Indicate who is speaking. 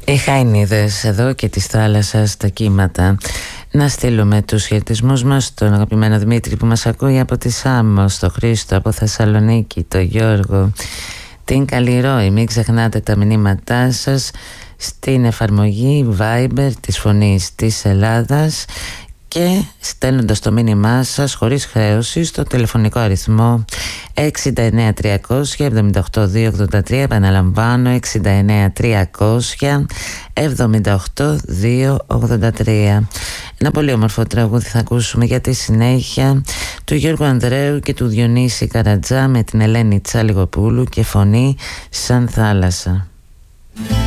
Speaker 1: Οι Χάινιδες εδώ και της θάλασσας τα κύματα. Να στείλουμε τους χαιρετισμούς μας στον αγαπημένο Δημήτρη που μας ακούει από τη Σάμο, στο Χρήστο από Θεσσαλονίκη, το Γιώργο, την Καλλιρόη. Μην ξεχνάτε τα μηνύματά σας στην εφαρμογή Viber της Φωνής της Ελλάδας και στέλνοντας το μήνυμά σας χωρίς χρέωση στο τηλεφωνικό αριθμό 69 300 78 283. Επαναλαμβάνω, 69 300 78 283. Ένα πολύ όμορφο τραγούδι θα ακούσουμε για τη συνέχεια του Γιώργου Ανδρέου και του Διονύση Καρατζά με την Ελένη Τσάλιγοπούλου και φωνή σαν θάλασσα.